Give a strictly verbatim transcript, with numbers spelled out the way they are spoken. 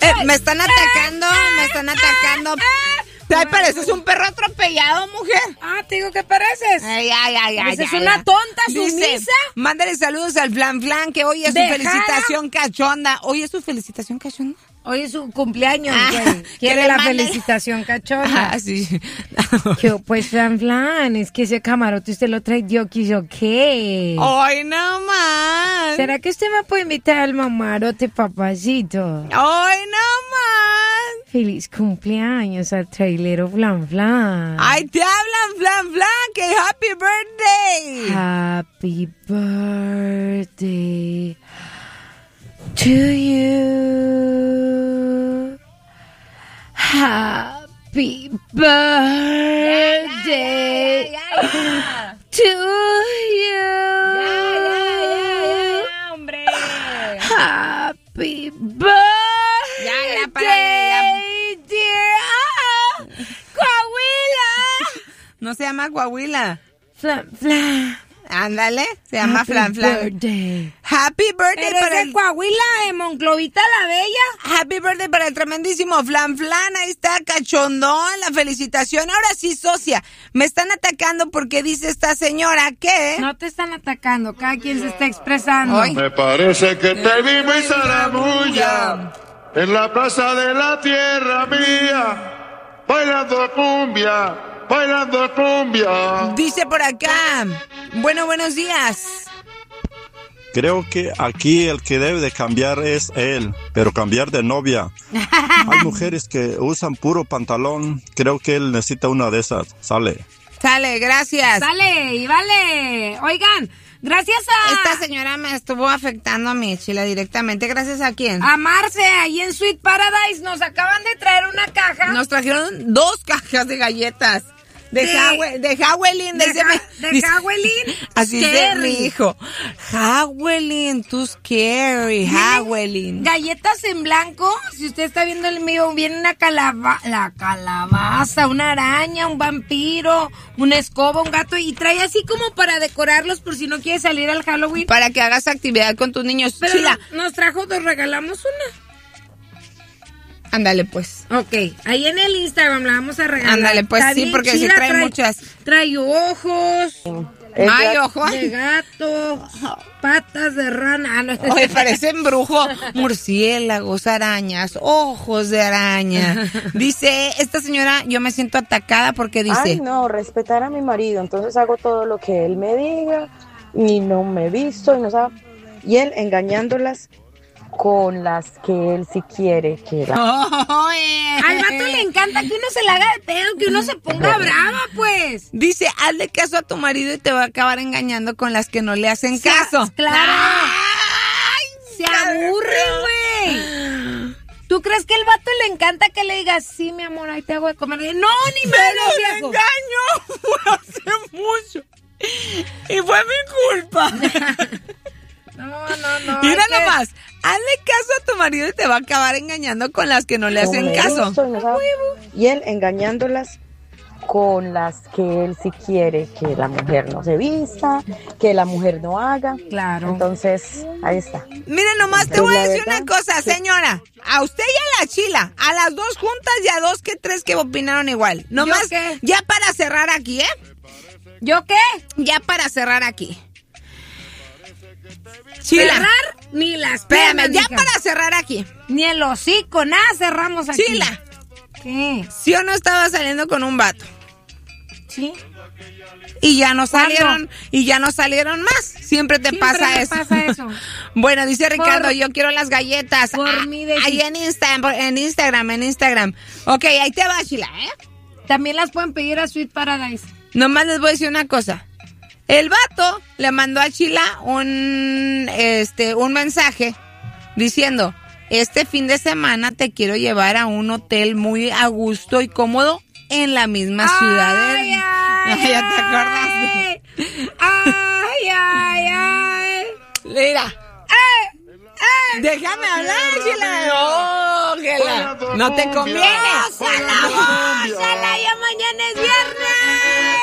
Eh, me están atacando, me están atacando. Ay, pareces un perro atropellado, mujer. Ah, te digo que pareces. Ay, ay, ay, ay. Es una tonta sumisa. Dice, mándale saludos al Flan Flan, que hoy es su Dejada. felicitación cachonda. ¿Hoy es su felicitación cachonda? Hoy es su cumpleaños, Ah, güey. que Quiere le la mande- felicitación cachona. Ah, sí. Yo, pues, Flan Flan, es que ese camarote usted lo trae yo quiso qué. Hoy no más. ¿Será que usted me puede invitar al mamarote, papacito? Hoy no más. Feliz cumpleaños al trailero Flan Flan. Ay, te hablan, Flan Flan, que happy birthday. Happy birthday to you. Happy birthday Ya, ya, ya, ya. to you. Ya, ya, ya, ya, hombre. Happy birthday, Ya, ya, párale, dear. Ah, Coahuila. No se llama Coahuila. Flan, flan. Ándale, se llama Happy Flan Flan. birthday. Happy birthday Eres para de el Coahuila, de Monclovita la Bella. Happy birthday para el tremendísimo Flan Flan. Ahí está, cachondón, la felicitación. Ahora sí, socia, me están atacando porque dice esta señora que... No te están atacando, cada quien se está expresando. Ay. Me parece que te vi muy zaramulla en la plaza de la tierra mía, bailando cumbia, bailando cumbia. Dice por acá, bueno, buenos días. Creo que aquí el que debe de cambiar es él, pero cambiar de novia. Hay mujeres que usan puro pantalón, creo que él necesita una de esas. Sale. Sale, gracias. Sale y vale. Oigan, gracias a... Esta señora me estuvo afectando a mi chila directamente. ¿Gracias a quién? A Marce, ahí en Sweet Paradise, nos acaban de traer una caja. Nos trajeron dos cajas de galletas. De, De- Hawe- de Hawelin. de, dice ja- mi- de dice- Hawelin. Así dice Scary. mi hijo. Hawelin, too scary. Vienen Hawelin. Galletas en blanco. Si usted está viendo el mío, viene una calaba la calabaza, una araña, un vampiro, una escoba, un gato. Y trae así como para decorarlos por si no quiere salir al Halloween. Para que hagas actividad con tus niños. Pero Chila, no- nos trajo dos, regalamos una. ándale pues. Ok, ahí en el Instagram la vamos a regalar. Ándale, pues, Está sí, bien porque sí chida, trae muchas. Trae ojos Ay, ojo. de gato, patas de rana. Ah, no. Oye, parecen brujo. Murciélagos, arañas, ojos de araña. Dice, esta señora, yo me siento atacada porque dice... Ay, no, respetar a mi marido. Entonces hago todo lo que él me diga y no me visto y no sabe. Y él engañándolas con las que él sí quiere que la... Oye. Al vato le encanta que uno se le haga de pedo, que uno se ponga brava, pues. Dice, hazle caso a tu marido y te va a acabar engañando con las que no le hacen Se- caso. claro. Ay, Se aburre, güey. ¿Tú crees que el vato le encanta que le digas, sí, mi amor, ahí te hago de comer? No, ni Pero menos, me viejo. engañó hace mucho. Y fue mi culpa. No, no, no. Mira hay que- nomás, hazle caso a tu marido y te va a acabar engañando con las que no le no hacen me caso. visto y no sabe. Y él engañándolas con las que él sí quiere que la mujer no se vista, que la mujer no haga. Claro. Entonces, ahí está. Mira nomás, te Pues voy a la decir verdad, una cosa, sí. señora. A usted y a la chila, a las dos juntas y a dos que tres que opinaron igual. Nomás, qué? ya para cerrar aquí, ¿eh? ¿Yo qué? Ya para cerrar aquí. Chila, Cerrar ni las espérame, piernas, ya mija. para cerrar aquí. Ni el hocico, nada cerramos aquí. Chila, ¿Qué? ¿sí o no estaba saliendo con un vato? ¿Sí? Y ya no ¿Cuándo? salieron, y ya no salieron más. Siempre te Siempre pasa me eso. pasa eso. Bueno, dice Ricardo, Por- yo quiero las galletas. por Ah, mi deci- ahí en Instagram, en Instagram, en Instagram. Ok, ahí te va, Chila, ¿eh? También las pueden pedir a Sweet Paradise. Nomás les voy a decir una cosa. El vato le mandó a Chila un, este, un mensaje diciendo, este fin de semana te quiero llevar a un hotel muy a gusto y cómodo en la misma ciudad. de- Ay, ay, ya te acordaste. Ay, ay, ay. Mira. Déjame hablar, Chila. Oh, Gela. No te conviene. ¡Gózala, gózala! Ya mañana